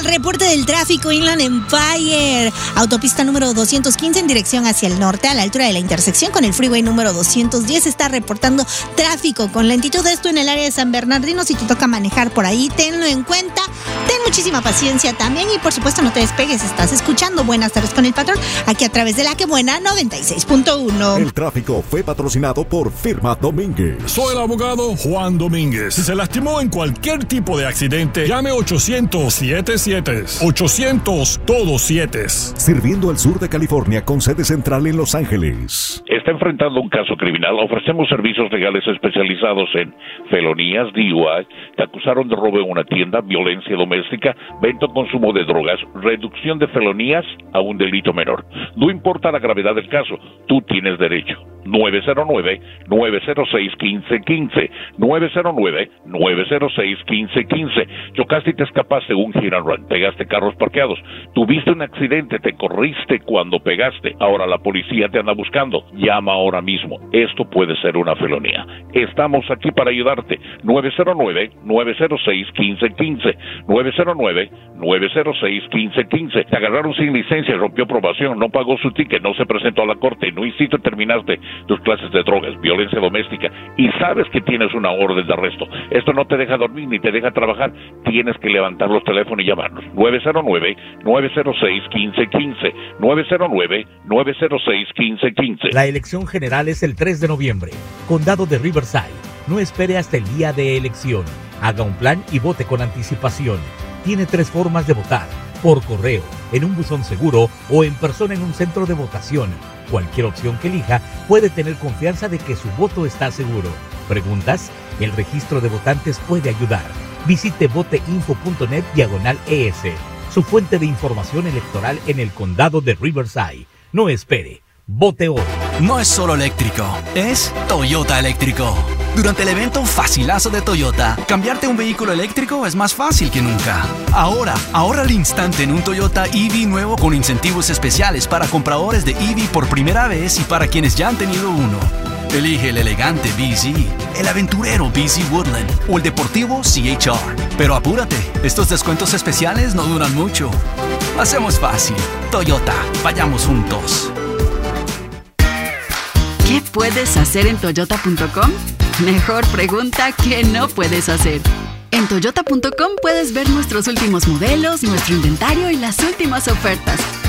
al reporte del tráfico. Inland Empire, autopista número 215 en dirección hacia el norte, a la altura de la intersección con el freeway número 210, está reportando tráfico con lentitud. Esto en el área de San Bernardino. Si te toca manejar por ahí, tenlo en cuenta. Ten muchísima paciencia también y por supuesto no te despegues. Estás escuchando Buenas tardes con el patrón aquí a través de la que buena 96.1. El tráfico fue patrocinado por Firma Domínguez. Soy el abogado Juan Domínguez. Si se lastimó en cualquier tipo de accidente, llame 800-77. 800 todos 7. Sirviendo al sur de California con sede central en Los Ángeles. ¿Está enfrentando un caso criminal? Ofrecemos servicios legales especializados en felonías, DUI, te acusaron de robo en una tienda, violencia doméstica, venta o consumo de drogas, reducción de felonías a un delito menor. No importa la gravedad del caso, tú tienes derecho. 909-906-1515. 909-906-1515. Chocaste y te escapaste un hit and run. Pegaste carros parqueados. Tuviste un accidente, te corriste cuando pegaste. Ahora la policía te anda buscando. Llama ahora mismo. Esto puede ser una felonía. Estamos aquí para ayudarte. 909-906-1515. 909-906-1515. Te agarraron sin licencia, rompió probación, no pagó su ticket, no se presentó a la corte, no hiciste, terminaste tus clases de drogas, violencia doméstica y sabes que tienes una orden de arresto. Esto no te deja dormir ni te deja trabajar. Tienes que levantar los teléfonos y llamarnos. 909-906-1515. 909-906-1515. La elección general es el 3 de noviembre. Condado de Riverside. No espere hasta el día de elección. Haga un plan y vote con anticipación. Tiene 3 formas de votar: por correo, en un buzón seguro o en persona en un centro de votación. Cualquier opción que elija puede tener confianza de que su voto está seguro. ¿Preguntas? El registro de votantes puede ayudar. Visite voteinfo.net/ES, su fuente de información electoral en el condado de Riverside. No espere. Vote hoy. No es solo eléctrico, es Toyota eléctrico. Durante el evento Facilazo de Toyota, cambiarte un vehículo eléctrico es más fácil que nunca. Ahora, ahorra al instante en un Toyota EV nuevo con incentivos especiales para compradores de EV por primera vez y para quienes ya han tenido uno. Elige el elegante BZ, el aventurero BZ Woodland o el deportivo CHR. Pero apúrate, estos descuentos especiales no duran mucho. Hacemos fácil. Toyota, vayamos juntos. ¿Qué puedes hacer en Toyota.com? Mejor pregunta ¿qué no puedes hacer? En Toyota.com puedes ver nuestros últimos modelos, nuestro inventario y las últimas ofertas.